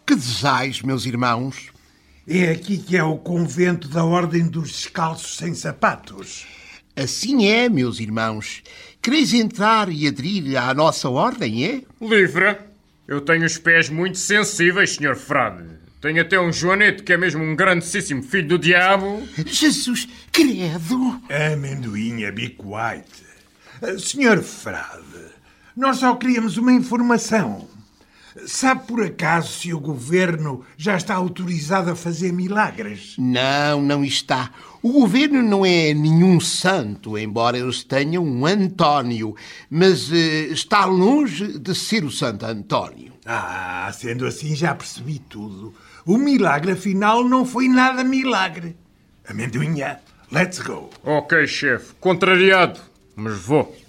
Que desejais, meus irmãos? É aqui que é o convento da Ordem dos Descalços Sem Sapatos. Assim é, meus irmãos. Quereis entrar e aderir à nossa ordem, é? Livre. Eu tenho os pés muito sensíveis, senhor frade. Tenho até um joanete que é mesmo um grandíssimo filho do diabo. Jesus, credo! Amendoinha, be quiet. Senhor frade, nós só queríamos uma informação. Sabe por acaso se o governo já está autorizado a fazer milagres? Não está. O governo não é nenhum santo, embora eles tenham um António, mas está longe de ser o Santo António. Sendo assim já percebi tudo. O milagre afinal não foi nada milagre. Amendoinha, let's go. Ok, chefe. Contrariado, mas vou.